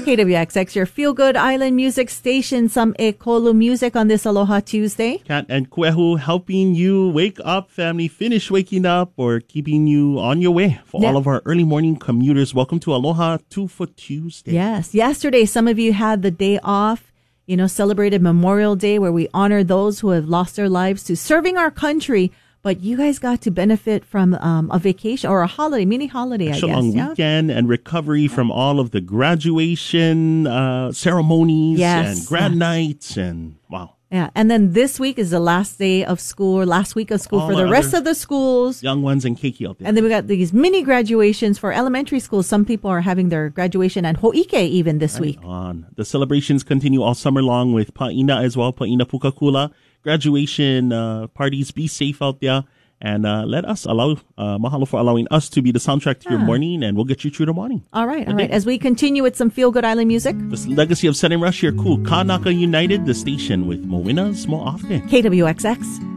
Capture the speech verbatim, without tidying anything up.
K W X X, your feel-good island music station. Some Ekolu music on this Aloha Tuesday. Kat and Kwehu helping you wake up, family, finish waking up, or keeping you on your way. For Yeah. all of our early morning commuters, welcome to Aloha Two for Tuesday. Yes. Yesterday, some of you had the day off, you know, celebrated Memorial Day, where we honor those who have lost their lives to serving our country. But you guys got to benefit from um, a vacation or a holiday, mini holiday, Extra I guess. long Yeah? weekend and recovery from all of the graduation uh, ceremonies Yes. and grad nights and wow. Yeah. And then this week is the last day of school, or last week of school All for the our rest other of the schools. Young ones and keiki out there. And then we got these mini graduations for elementary schools. Some people are having their graduation and ho'ike even this week. On. The celebrations continue all summer long with Pa'ina as well, Pa'ina Pukakula. Graduation uh, parties, be safe out there. And uh, let us allow, uh, mahalo for allowing us to be the soundtrack to your Ah. morning, and we'll get you through the morning. All right, all right. As we continue with some feel-good island music, This legacy of setting rush here, cool. Kanaka United, the station with Mo winners, more often. K W X X.